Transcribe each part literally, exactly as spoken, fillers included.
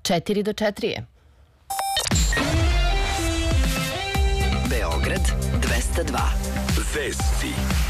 četiri do četiri je. Beograd dvesta dva. Vesti.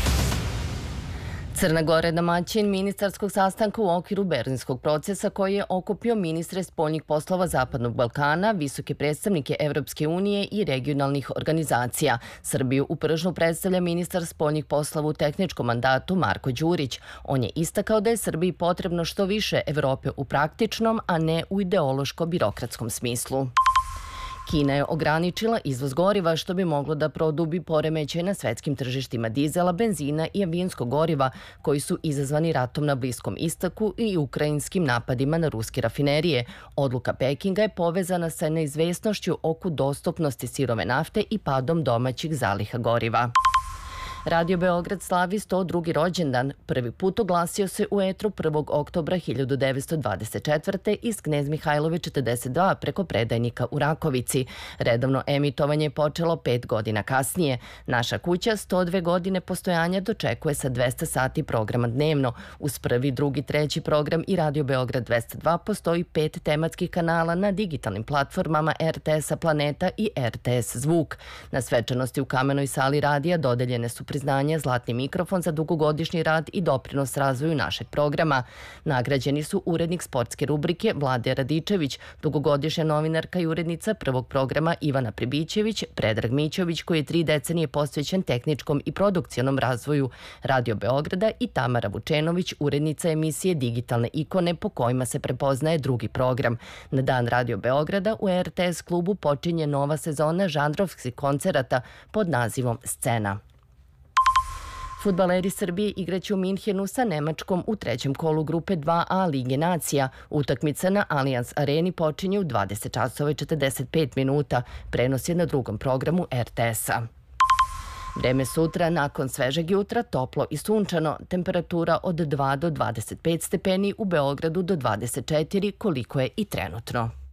Crna Gora je domaćin ministarskog sastanka u okviru Berlinskog procesa koji je okupio ministre spoljnih poslova Zapadnog Balkana, visoke predstavnike Evropske unije i regionalnih organizacija. Srbiju u Pržnu predstavlja ministar spoljnih poslova u tehničkom mandatu Marko Đurić. On je istakao da je Srbiji potrebno što više Evrope u praktičnom, a ne u ideološko-birokratskom smislu. Kina je ograničila izvoz goriva što bi moglo da produbi poremećaj na svetskim tržištima dizela, benzina i avijonskog goriva koji su izazvani ratom na Bliskom istoku i ukrajinskim napadima na ruske rafinerije. Odluka Pekinga je povezana sa neizvesnošću oko dostupnosti sirove nafte i padom domaćih zaliha goriva. Radio Beograd slavi sto drugi rođendan. Prvi put oglasio se u etru prvog oktobra hiljadu devetsto dvadeset četvrte iz Knez Mihajlove četrdeset dva preko predajnika u Rakovici. Redovno emitovanje je počelo pet godina kasnije. Naša kuća sto dve godine postojanja dočekuje sa dvesta sati programa dnevno. Uz prvi, drugi, treći program i Radio Beograd dvesta dva postoji pet tematskih kanala na digitalnim platformama er te es-a Planeta i er te es Zvuk. Na svečanosti u Kamenoj sali radija dodeljene su priznanja Zlatni mikrofon za dugogodišnji rad i doprinos razvoju našeg programa. Nagrađeni su urednik sportske rubrike Vlade Radičević, dugogodišnja novinarka i urednica prvog programa Ivana Pribićević, Predrag Mićović koji je tri decenije posvećen tehničkom i produkcionom razvoju Radio Beograda i Tamara Vučenović, urednica emisije Digitalne ikone po kojima se prepoznaje drugi program. Na dan Radio Beograda u er te es klubu počinje nova sezona žanrovskih koncerata pod nazivom Scena. Fudbaleri Srbije igraće u Minhenu sa Nemačkom u trećem kolu grupe dva a Lige nacija. Utakmica na Allianz areni počinje u dvadeset časova i četrdeset pet minuta. Prenos je na drugom programu er te es-a. Vreme sutra, nakon svežeg jutra, toplo i sunčano, temperatura od dva do dvadeset pet stepeni, u Beogradu do dvadeset četiri, koliko je i trenutno.